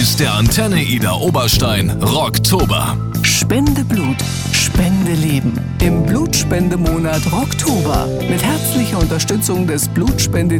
ist der Antenne Ida Oberstein Rocktober. Spende Blut, Spende Leben. Im Blutspende-Monat Rocktober. Mit herzlicher Unterstützung des Blutspende